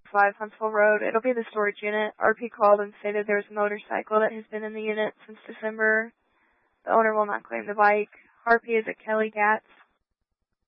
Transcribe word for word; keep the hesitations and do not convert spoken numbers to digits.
five Huntsville Road. It'll be the storage unit. R P called and stated there was a motorcycle that has been in the unit since December. The owner will not claim the bike. R P is at Kelly Gatz.